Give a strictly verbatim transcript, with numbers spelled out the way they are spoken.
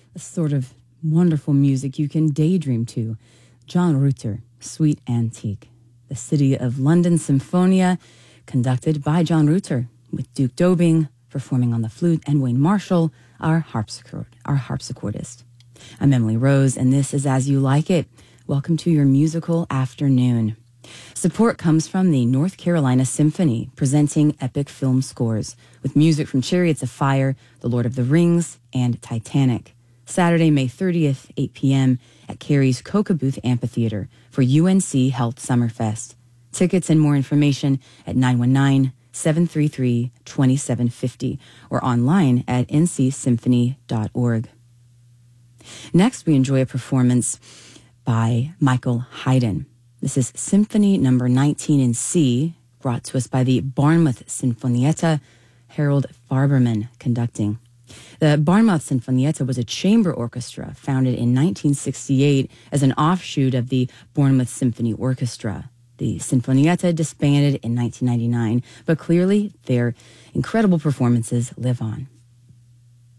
the sort of wonderful music you can daydream to. John Rutter, Suite Antique. The City of London Symphonia, conducted by John Rutter, with Duke Dobing performing on the flute and Wayne Marshall, our harpsichord, our harpsichordist. I'm Emily Rose, and this is As You Like It. Welcome to your musical afternoon. Support comes from the North Carolina Symphony, presenting epic film scores, with music from Chariots of Fire, The Lord of the Rings, and Titanic. Saturday, May thirtieth, eight p.m. at Cary's Coca-Booth Amphitheater for U N C Health Summerfest. Tickets and more information at nine one nine, seven three three, two seven five zero or online at n c symphony dot org. Next, we enjoy a performance by Michael Haydn. This is Symphony number nineteen in C, brought to us by the Barnmouth Sinfonietta, Harold Farberman conducting. The Barnmouth Sinfonietta was a chamber orchestra founded in nineteen sixty-eight as an offshoot of the Bournemouth Symphony Orchestra. The Sinfonietta disbanded in nineteen ninety-nine, but clearly their incredible performances live on.